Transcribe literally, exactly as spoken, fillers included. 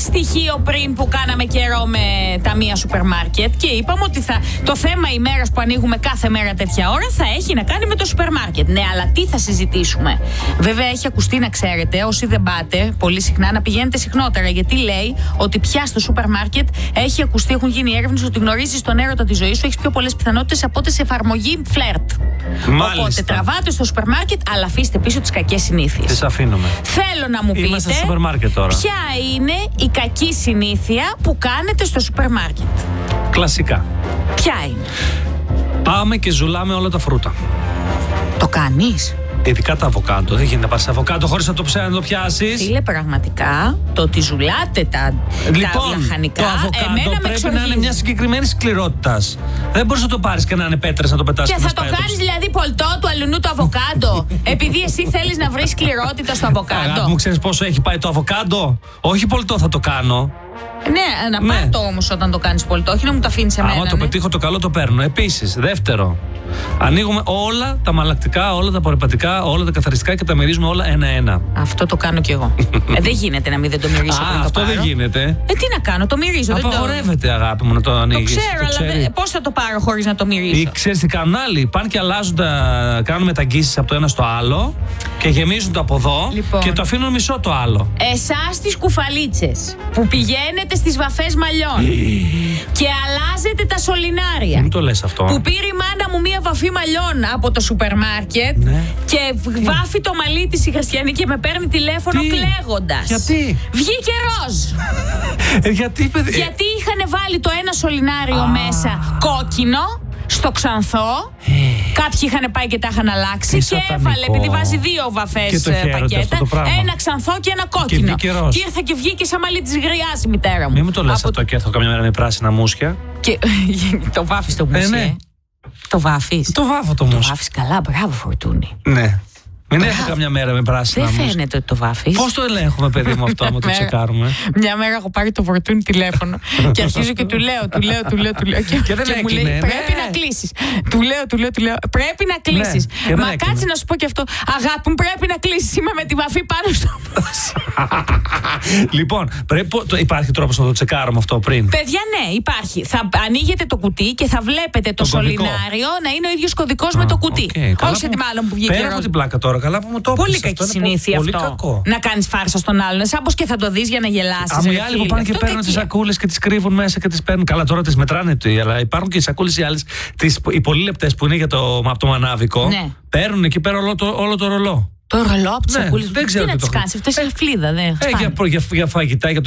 στοιχείο πριν που κάναμε καιρό με τα μία σούπερ μάρκετ και είπαμε ότι θα, το θέμα ημέρας που ανοίγουμε κάθε μέρα τέτοια ώρα θα έχει να κάνει με το σούπερ μάρκετ. Ναι, αλλά τι θα συζητήσουμε? Βέβαια, έχει ακουστεί, να ξέρετε, όσοι δεν πάτε πολύ συχνά, να πηγαίνετε συχνότερα. Γιατί λέει ότι πια στο σούπερ μάρκετ έχει ακουστεί, έχουν γίνει έρευνες ότι γνωρίζεις τον έρωτα της ζωής σου, έχεις πιο πολλές πιθανότητες από ό,τι σε εφαρμογή φλερτ. Μάλιστα. Οπότε τραβάτε στο σούπερ μάρκετ, αλλά αφήστε πίσω τις κακές συνήθειες. Τις αφήνουμε. Θέλω να μου πείτε. Είμαστε στο σούπερ μάρκετ τώρα. Ποια είναι η κακή συνήθεια που κάνετε στο σούπερ μάρκετ? Κλασικά. Ποια είναι? Πάμε και ζουλάμε όλα τα φρούτα. Το κάνεις? Ειδικά τα αβοκάντο. Δεν γίνεται να πάρεις αβοκάντο χωρίς να το, να το πιάσεις. Φίλε, πραγματικά το ότι ζουλάτε τα, λοιπόν, τα λαχανικά, το αβοκάντο πρέπει με να είναι μια συγκεκριμένη σκληρότητα. Δεν μπορείς να το πάρεις και να είναι πέτρες να το πετάσεις. Και θα το κάνεις δηλαδή πολτό του αλουνού το αβοκάντο, επειδή εσύ θέλεις να βρεις σκληρότητα στο αβοκάντο. Αγάπη μου, ξέρεις πόσο έχει πάει το αβοκάντο? Όχι πολτό θα το κάνω. Ναι, να ναι. πάρ' το όμως όταν το κάνεις πολτό, όχι να μου το αφήνεις σε μένα. Άμα το ναι. πετύχω το καλό το παίρνω. Επίσης, δεύτερο, ανοίγουμε όλα τα μαλακτικά, όλα τα απορρυπαντικά, όλα τα καθαριστικά και τα μυρίζουμε όλα ένα-ένα. Αυτό το κάνω κι εγώ. ε, δεν γίνεται να μην δεν το μυρίσω. Α, αυτό δεν γίνεται. Ε, τι να κάνω, το μυρίζω. Απαγορεύεται, το... αγάπη μου, να το ανοίγεις. Το ξέρω, το αλλά δε... πώς θα το πάρω χωρίς να το μυρίσω? Ή ξέρεις τι κάνουν άλλοι? Πάνε και αλλάζουν τα. Κάνουν μεταγγίσεις από το ένα στο άλλο και γεμίζουν το από εδώ λοιπόν. Και το αφήνουν μισό το άλλο. Εσάς τις κουφαλίτσες που πηγαίνετε στις βαφές μαλλιών και αλλάζετε τα σωληνάρια. Μην το λες αυτό. Που πήρε η μάνα μου μία βαφή μαλλιών από το σούπερ μάρκετ, ναι. Και βάφει το μαλλί της η Χριστιανή και με παίρνει τηλέφωνο τι? Κλαίγοντας. Γιατί? Βγήκε ροζ. ε, γιατί, παιδί? Γιατί είχαν βάλει το ένα σωληνάριο ah. μέσα κόκκινο στο ξανθό. Ε. Κάποιοι είχαν πάει και τα είχαν αλλάξει. Και σατανικό. Έβαλε, επειδή βάζει δύο βαφές πακέτα, ένα ξανθό και ένα κόκκινο. Και, και ήρθε και βγήκε σαν μαλλί της γριάς η μητέρα μου. Μην μου το λες από... αυτό και έρθω καμιά μέρα με πράσινα μουσια. Και το βάφεις το μουσια. Ε, ναι. Το βάφεις? Το βάφω το μουσια. Το βάφεις καλά, μπράβο Φορτούνη. Ναι. Μην έρθει καμιά μέρα με πράσινα μουσια. Δεν μουσια. φαίνεται ότι το βάφεις. Πώς το ελέγχουμε, παιδί μου, αυτό, άμα το τσεκάρουμε? Μια μέρα έχω πάρει το Φορτούνη τηλέφωνο και αρχίζω και του λέω, του λέω, του λέω, του λέω. Και, και δεν και μου λέει, ναι. πρέπει να κλείσεις. Του λέω, του λέω, του λέω, πρέπει να κλείσεις. Ναι, μα κάτσε να σου πω και αυτό. Αγάπη μου, πρέπει να κλείσεις. Είμαι με τη βαφή πάνω στο μουσια. Λοιπόν, πρέπει, υπάρχει τρόπος να το τσεκάρουμε αυτό πριν? Παιδιά, ναι, υπάρχει. Θα ανοίγετε το κουτί και θα βλέπετε το, το σωληνάριο να είναι ο ίδιος κωδικός με το κουτί. Όχι σε τη μάλλον που βγήκε. Πέρα από την πλάκα τώρα, καλά που μου το πολύ κακή συνήθεια πολύ αυτό. Κακό. Να κάνεις φάρσα στον άλλον. Σαν πως και θα το δεις για να γελάσεις. Α, οι άλλοι που πάνε και παίρνουν τις σακούλες και τις κρύβουν μέσα και τις παίρνουν. Καλά, τώρα τις μετράνε, αλλά υπάρχουν και οι σακούλες οι άλλες, τις, οι πολύ λεπτές που είναι για το, από το μανάβικο. Ναι. Παίρνουν εκεί πέρα όλο το, όλο το ρολό. Το ρολό από τις ναι, σακούλες. Δεν ξέρω τι να τις κάνεις, αυτό είναι φλίδα. Ε, για, για, για φαγητά, για